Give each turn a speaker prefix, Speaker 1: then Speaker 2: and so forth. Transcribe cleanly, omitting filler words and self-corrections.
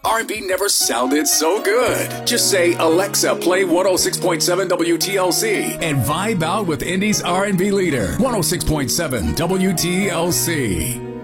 Speaker 1: R&B never sounded so good. Just say, Alexa, play 106.7 WTLC and vibe out with Indy's R&B leader, 106.7 WTLC.